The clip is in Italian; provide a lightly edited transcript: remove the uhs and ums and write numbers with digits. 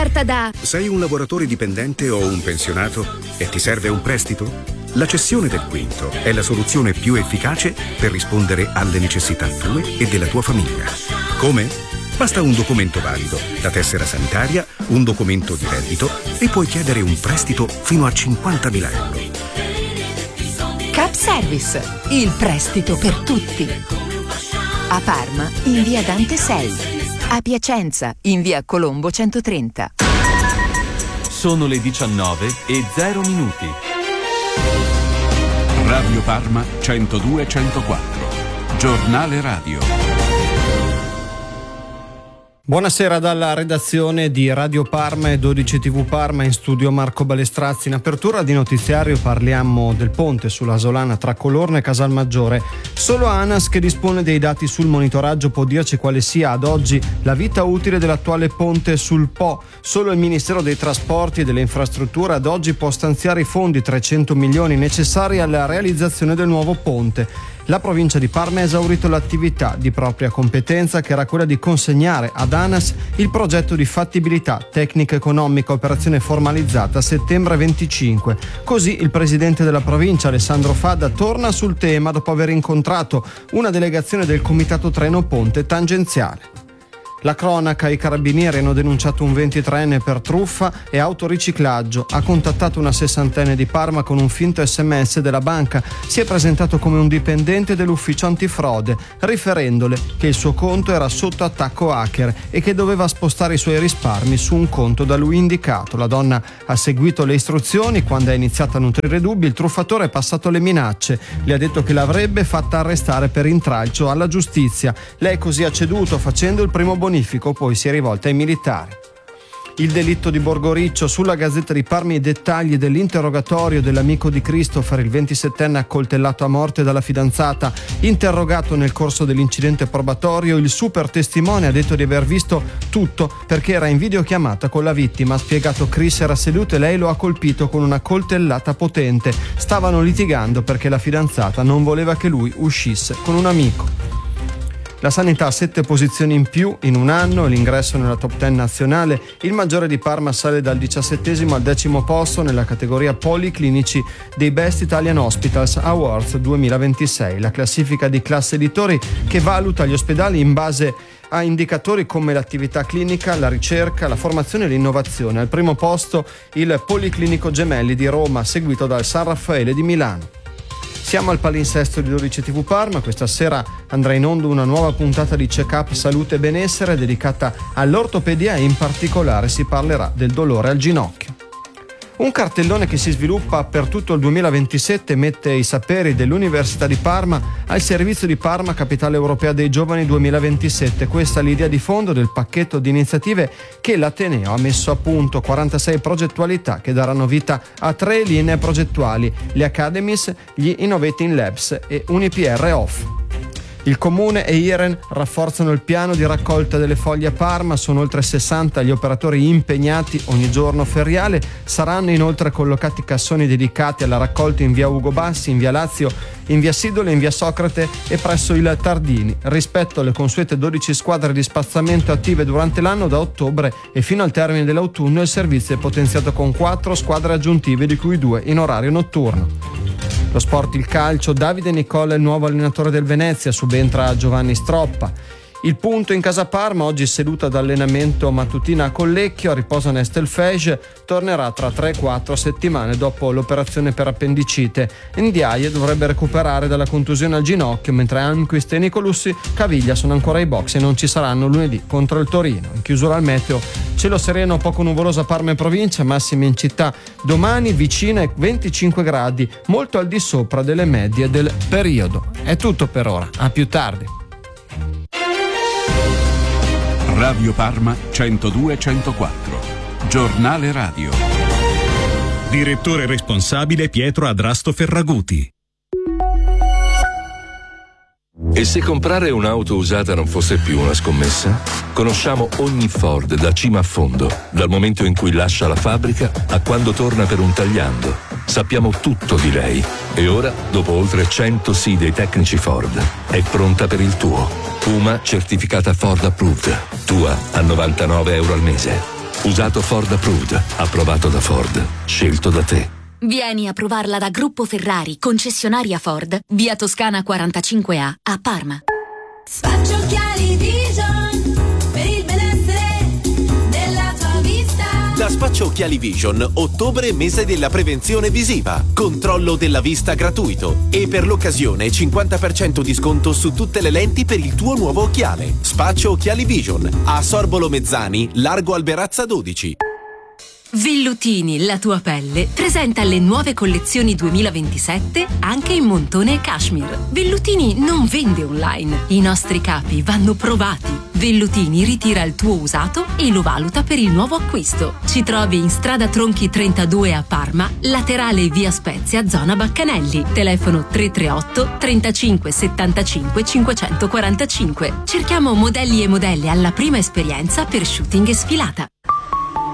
offerta da... Sei un lavoratore dipendente o un pensionato e ti serve un prestito? La cessione del quinto è la soluzione più efficace per rispondere alle necessità tue e della tua famiglia. Come? Basta un documento valido, la tessera sanitaria, un documento di reddito e puoi chiedere un prestito fino a 50.000 euro. Cap Service, il prestito per tutti. A Parma, in via Dante 6. A Piacenza, in via Colombo 130. Sono le 19:00. Radio Parma 102-104. Giornale radio. Buonasera dalla redazione di Radio Parma e 12 TV Parma, in studio Marco Balestrazzi. In apertura di notiziario parliamo del ponte sulla Asolana tra Colorno e Casalmaggiore. Solo ANAS, che dispone dei dati sul monitoraggio, può dirci quale sia ad oggi la vita utile dell'attuale ponte sul Po. Solo il Ministero dei Trasporti e delle Infrastrutture ad oggi può stanziare i fondi, 300 milioni necessari alla realizzazione del nuovo ponte. La provincia di Parma ha esaurito l'attività di propria competenza, che era quella di consegnare ad ANAS il progetto di fattibilità tecnico-economica, operazione formalizzata a settembre 25. Così il presidente della provincia, Alessandro Fadda, torna sul tema dopo aver incontrato una delegazione del Comitato Treno Ponte Tangenziale. La cronaca: i carabinieri hanno denunciato un 23enne per truffa e autoriciclaggio. Ha contattato una 60enne di Parma con un finto SMS della banca. Si è presentato come un dipendente dell'ufficio antifrode, riferendole che il suo conto era sotto attacco hacker e che doveva spostare i suoi risparmi su un conto da lui indicato. La donna ha seguito le istruzioni. Quando ha iniziato a nutrire dubbi, il truffatore è passato alle minacce. Le ha detto che l'avrebbe fatta arrestare per intralcio alla giustizia. Lei così ha ceduto, facendo il primo bonifico, poi si è rivolta ai militari. Il delitto di Borgoriccio: sulla Gazzetta di Parma i dettagli dell'interrogatorio dell'amico di Christopher, il 27enne accoltellato a morte dalla fidanzata. Interrogato nel corso dell'incidente probatorio, il super testimone ha detto di aver visto tutto perché era in videochiamata con la vittima. Ha spiegato: Chris era seduto e lei lo ha colpito con una coltellata potente. Stavano litigando perché la fidanzata non voleva che lui uscisse con un amico. La sanità ha 7 posizioni in più in un anno e l'ingresso nella top 10 nazionale. Il Maggiore di Parma sale dal 17° al 10° posto nella categoria policlinici dei Best Italian Hospitals Awards 2026, la classifica di Classe Editori che valuta gli ospedali in base a indicatori come l'attività clinica, la ricerca, la formazione e l'innovazione. Al primo posto il Policlinico Gemelli di Roma, seguito dal San Raffaele di Milano. Siamo al palinsesto di 12 TV Parma. Questa sera andrà in onda una nuova puntata di Check-up Salute e Benessere dedicata all'ortopedia e in particolare si parlerà del dolore al ginocchio. Un cartellone che si sviluppa per tutto il 2027 mette i saperi dell'Università di Parma al servizio di Parma Capitale Europea dei Giovani 2027. Questa è l'idea di fondo del pacchetto di iniziative che l'Ateneo ha messo a punto, 46 progettualità che daranno vita a 3 linee progettuali: le Academies, gli Innovating Labs e UniPR Off. Il Comune e IREN rafforzano il piano di raccolta delle foglie a Parma. Sono oltre 60 gli operatori impegnati ogni giorno feriale. Saranno inoltre collocati cassoni dedicati alla raccolta in via Ugo Bassi, in via Lazio, in via Sidole, in via Socrate e presso il Tardini. Rispetto alle consuete 12 squadre di spazzamento attive durante l'anno, da ottobre e fino al termine dell'autunno il servizio è potenziato con 4 squadre aggiuntive, di cui 2 in orario notturno. Lo sport, il calcio: Davide Nicola è il nuovo allenatore del Venezia, subentra Giovanni Stroppa. Il Punto in casa Parma, oggi seduta d'allenamento mattutina a Collecchio, a riposo Nestelfege, tornerà tra 3-4 settimane dopo l'operazione per appendicite. Ndiaye dovrebbe recuperare dalla contusione al ginocchio, mentre Almquist e Nicolussi Caviglia sono ancora ai box e non ci saranno lunedì contro il Torino. In chiusura al meteo: cielo sereno poco nuvoloso a Parma e provincia, massime in città domani vicine ai 25 gradi, molto al di sopra delle medie del periodo. È tutto per ora, a più tardi. Radio Parma 102-104. Giornale radio. Direttore responsabile Pietro Adrasto Ferraguti. E se comprare un'auto usata non fosse più una scommessa? Conosciamo ogni Ford da cima a fondo, dal momento in cui lascia la fabbrica a quando torna per un tagliando. Sappiamo tutto di lei e ora, dopo oltre 100 sì dei tecnici Ford, è pronta per il tuo. Puma certificata Ford Approved. Tua a €99 al mese. Usato Ford Approved, approvato da Ford, scelto da te. Vieni a provarla da Gruppo Ferrari, concessionaria Ford, via Toscana 45A, a Parma. Spaccio Occhiali Vision, per il benessere della tua vista. Da Spaccio Occhiali Vision, ottobre mese della prevenzione visiva. Controllo della vista gratuito. E per l'occasione 50% di sconto su tutte le lenti per il tuo nuovo occhiale. Spaccio Occhiali Vision, a Sorbolo Mezzani, Largo Alberazza 12. Vellutini, la tua pelle, presenta le nuove collezioni 2027 anche in montone e cashmere. Vellutini non vende online. I nostri capi vanno provati. Vellutini ritira il tuo usato e lo valuta per il nuovo acquisto. Ci trovi in strada Tronchi 32 a Parma, laterale via Spezia, zona Baccanelli. Telefono 338 35 75 545. Cerchiamo modelli e modelle alla prima esperienza per shooting e sfilata.